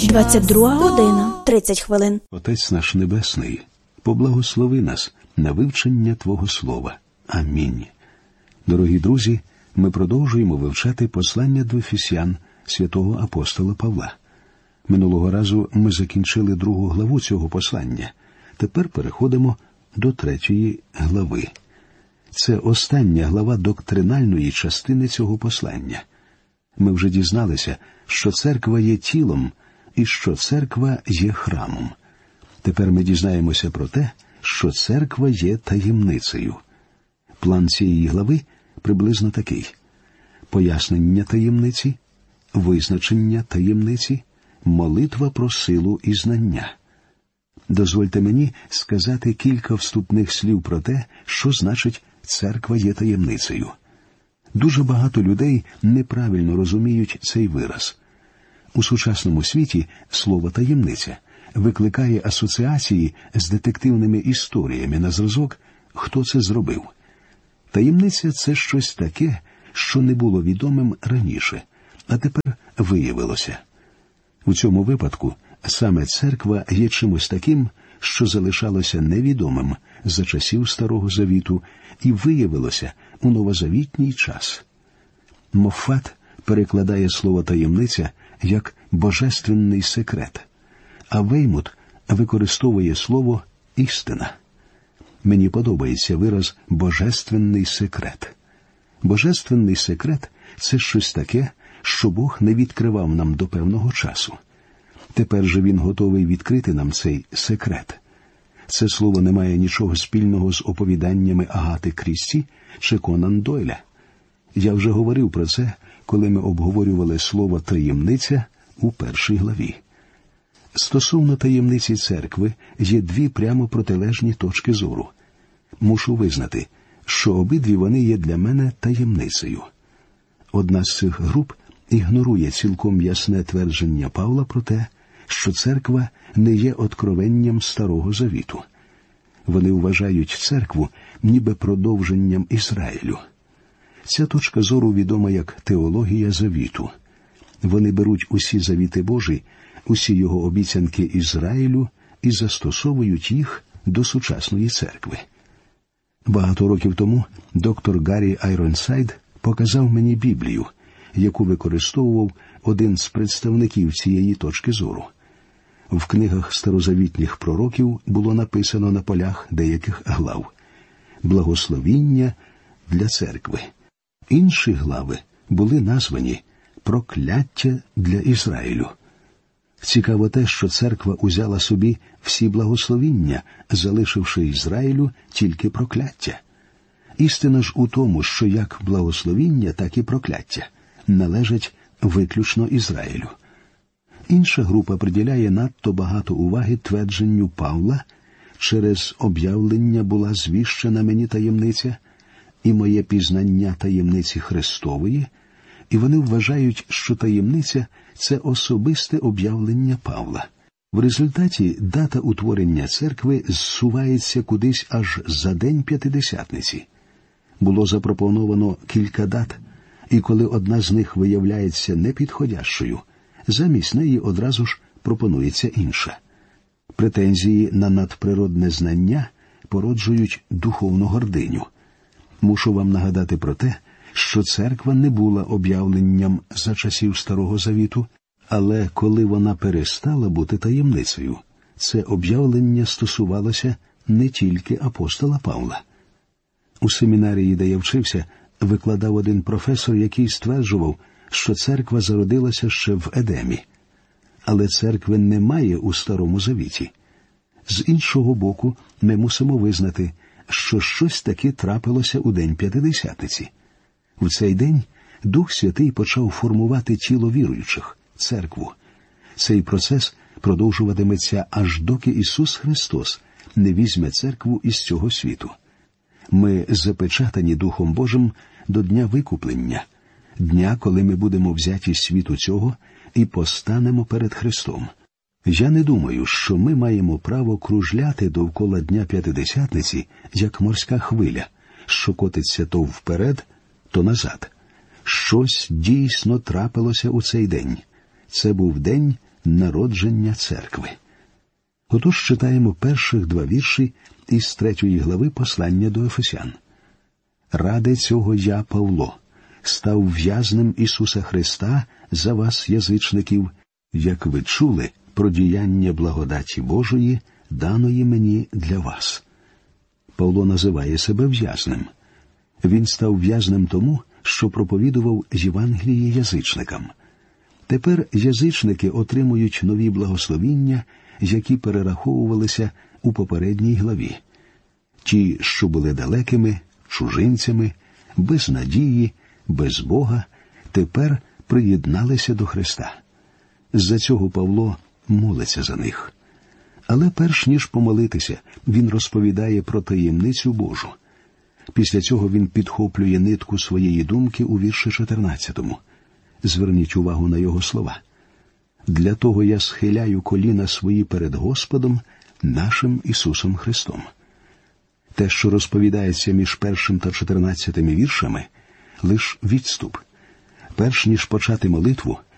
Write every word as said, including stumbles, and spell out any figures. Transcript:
двадцять друга година, тридцять хвилин. Отець наш Небесний, поблагослови нас на вивчення Твого Слова. Амінь. Дорогі друзі, ми продовжуємо вивчати послання до Ефесян святого апостола Павла. Минулого разу ми закінчили другу главу цього послання. Тепер переходимо до третьої глави. Це остання глава доктринальної частини цього послання. Ми вже дізналися, що церква є тілом і що церква є храмом. Тепер ми дізнаємося про те, що церква є таємницею. План цієї глави приблизно такий: пояснення таємниці, визначення таємниці, молитва про силу і знання. Дозвольте мені сказати кілька вступних слів про те, що значить «церква є таємницею». Дуже багато людей неправильно розуміють цей вираз. У сучасному світі слово «таємниця» викликає асоціації з детективними історіями на зразок «Хто це зробив?». Таємниця – це щось таке, що не було відомим раніше, а тепер виявилося. У цьому випадку саме церква є чимось таким, що залишалося невідомим за часів Старого Завіту і виявилося у новозавітній час. Моффат перекладає слово «таємниця» як «божественний секрет», а Веймут використовує слово «істина». Мені подобається вираз «божественний секрет». Божественний секрет – це щось таке, що Бог не відкривав нам до певного часу. Тепер же Він готовий відкрити нам цей секрет. Це слово не має нічого спільного з оповіданнями Агати Крісті чи Конан Дойля. Я вже говорив про це, коли ми обговорювали слово «таємниця» у першій главі. Стосовно таємниці церкви є дві прямо протилежні точки зору. Мушу визнати, що обидві вони є для мене таємницею. Одна з цих груп ігнорує цілком ясне твердження Павла про те, що церква не є откровенням Старого Завіту. Вони вважають церкву ніби продовженням Ізраїлю. Ця точка зору відома як теологія Завіту. Вони беруть усі завіти Божі, усі його обіцянки Ізраїлю і застосовують їх до сучасної церкви. Багато років тому доктор Гаррі Айронсайд показав мені Біблію, яку використовував один з представників цієї точки зору. В книгах старозавітніх пророків було написано на полях деяких глав «Благословіння для церкви». Інші глави були названі «Прокляття для Ізраїлю». Цікаво те, що церква узяла собі всі благословіння, залишивши Ізраїлю тільки прокляття. Істина ж у тому, що як благословіння, так і прокляття належать виключно Ізраїлю. Інша група приділяє надто багато уваги твердженню Павла: «Через об'явлення була звіщена мені таємниця, і моє пізнання таємниці Христової», і вони вважають, що таємниця – це особисте об'явлення Павла. В результаті дата утворення церкви зсувається кудись аж за день П'ятидесятниці. Було запропоновано кілька дат, і коли одна з них виявляється непідходящою, замість неї одразу ж пропонується інша. Претензії на надприродне знання породжують духовну гординю. Мушу вам нагадати про те, що церква не була об'явленням за часів Старого Завіту, але коли вона перестала бути таємницею, це об'явлення стосувалося не тільки апостола Павла. У семінарії, де я вчився, викладав один професор, який стверджував, що церква зародилася ще в Едемі. Але церкви немає у Старому Завіті. З іншого боку, ми мусимо визнати, що щось таки трапилося у день П'ятидесятниці. В цей день Дух Святий почав формувати тіло віруючих – церкву. Цей процес продовжуватиметься, аж доки Ісус Христос не візьме церкву із цього світу. Ми запечатані Духом Божим до дня викуплення, дня, коли ми будемо взяті з світу цього і постанемо перед Христом. Я не думаю, що ми маємо право кружляти довкола Дня П'ятидесятниці, як морська хвиля, що котиться то вперед, то назад. Щось дійсно трапилося у цей день. Це був день народження церкви. Отож читаємо перших два вірші із третьої глави послання до Ефесян. «Ради цього я, Павло, став в'язнем Ісуса Христа за вас, язичників, як ви чули про діяння благодаті Божої, даної мені для вас». Павло називає себе в'язнем. Він став в'язнем тому, що проповідував Євангеліє язичникам. Тепер язичники отримують нові благословіння, які перераховувалися у попередній главі. Ті, що були далекими, чужинцями, без надії, без Бога, тепер приєдналися до Христа. З-за цього Павло молиться за них. Але перш ніж помолитися, він розповідає про таємницю Божу. Після цього він підхоплює нитку своєї думки у вірші чотирнадцятому. Зверніть увагу на його слова. «Для того я схиляю коліна свої перед Господом, нашим Ісусом Христом». Те, що розповідається між першим та чотирнадцятими віршами, лиш відступ. Перш ніж почати молитву,